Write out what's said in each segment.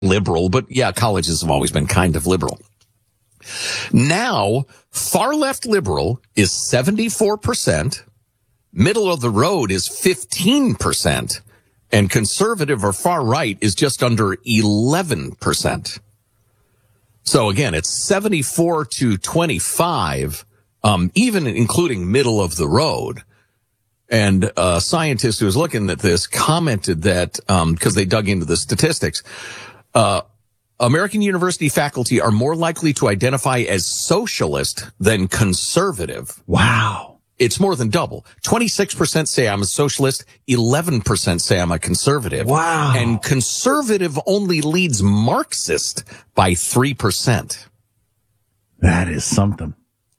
liberal, but yeah, colleges have always been kind of liberal. Now, far left liberal is 74%, middle of the road is 15%, and conservative or far right is just under 11%. So again, it's 74 to 25, even including middle of the road. And a scientist who was looking at this commented that, because they dug into the statistics, American university faculty are more likely to identify as socialist than conservative. Wow. It's more than double. 26% say I'm a socialist, 11% say I'm a conservative. Wow. And conservative only leads Marxist by 3%. That is something.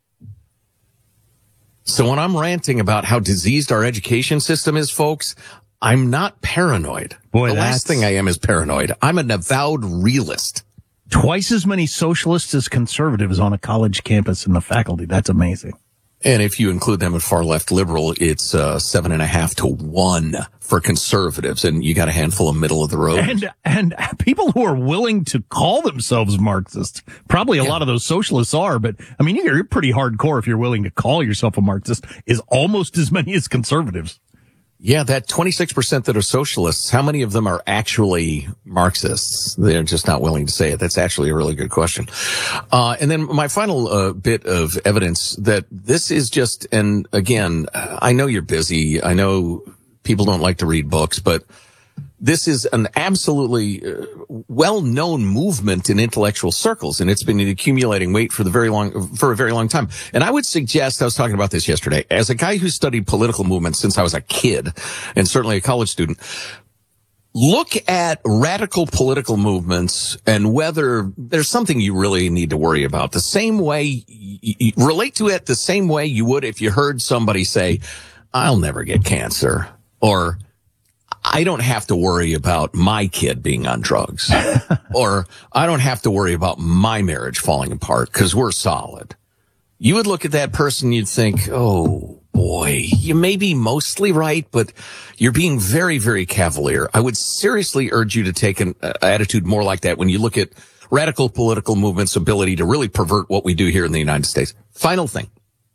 So when I'm ranting about how diseased our education system is, folks, I'm not paranoid. Boy, the last thing I am is paranoid. I'm an avowed realist. Twice as many socialists as conservatives on a college campus in the faculty. That's amazing. And if you include them in far left liberal, it's 7.5 to 1 for conservatives, and you got a handful of middle of the road. And people who are willing to call themselves Marxists, probably a lot of those socialists are, but I mean, you're pretty hardcore if you're willing to call yourself a Marxist, is almost as many as conservatives. Yeah, that 26% that are socialists, how many of them are actually Marxists? They're just not willing to say it. That's actually a really good question. And then my final bit of evidence that this is just, and again, I know you're busy. I know people don't like to read books, but this is an absolutely well-known movement in intellectual circles, and it's been accumulating weight for a very long time. And I would suggest, I was talking about this yesterday, as a guy who studied political movements since I was a kid, and certainly a college student, look at radical political movements and whether there's something you really need to worry about. The same way, relate to it the same way you would if you heard somebody say, I'll never get cancer, or I don't have to worry about my kid being on drugs, or I don't have to worry about my marriage falling apart because we're solid. You would look at that person, you'd think, oh boy, you may be mostly right, but you're being very, very cavalier. I would seriously urge you to take an attitude more like that when you look at radical political movements' ability to really pervert what we do here in the United States. Final thing.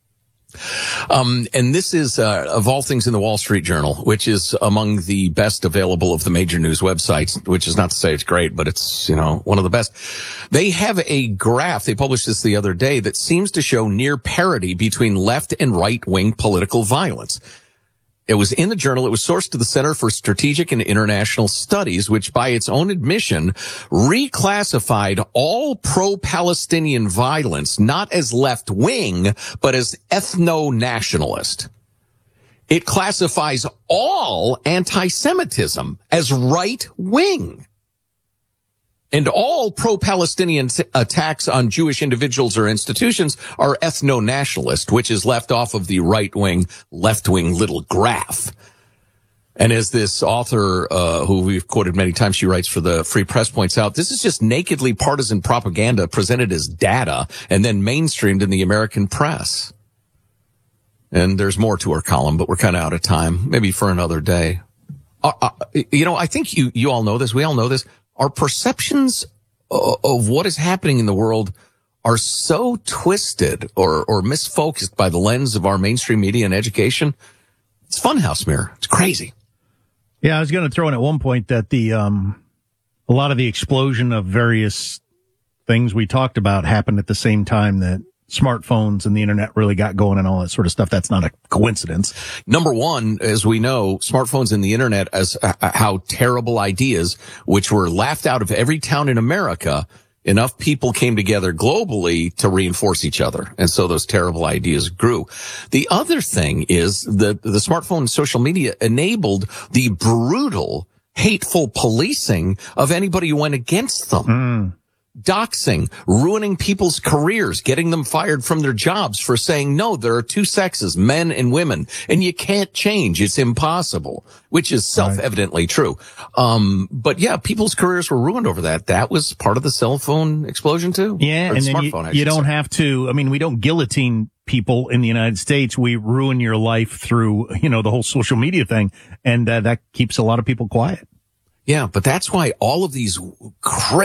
And this is, of all things, in the Wall Street Journal, which is among the best available of the major news websites, which is not to say it's great, but it's, one of the best. They have a graph, they published this the other day, that seems to show near parity between left and right-wing political violence. It was in the Journal. It was sourced to the Center for Strategic and International Studies, which by its own admission reclassified all pro-Palestinian violence not as left-wing, but as ethno-nationalist. It classifies all anti-Semitism as right-wing. And all pro-Palestinian attacks on Jewish individuals or institutions are ethno-nationalist, which is left off of the right-wing, left-wing little graph. And as this author, who we've quoted many times, she writes for the Free Press, points out, this is just nakedly partisan propaganda presented as data and then mainstreamed in the American press. And there's more to her column, but we're kind of out of time, maybe for another day. I think you all know this. We all know this. Our perceptions of what is happening in the world are so twisted or misfocused by the lens of our mainstream media and education. It's funhouse mirror. It's crazy. Yeah, I was going to throw in at one point that a lot of the explosion of various things we talked about happened at the same time that smartphones and the internet really got going and all that sort of stuff. That's not a coincidence. Number one, as we know, smartphones and the internet as how terrible ideas, which were laughed out of every town in America, enough people came together globally to reinforce each other. And so those terrible ideas grew. The other thing is that the smartphone and social media enabled the brutal, hateful policing of anybody who went against them. Doxing, ruining people's careers, getting them fired from their jobs for saying, no, there are two sexes, men and women, and you can't change. It's impossible, which is self-evidently true. But yeah, people's careers were ruined over that. That was part of the cell phone explosion too. Yeah, and then you don't have to, we don't guillotine people in the United States. We ruin your life through, the whole social media thing, and that keeps a lot of people quiet. Yeah, but that's why all of these crazy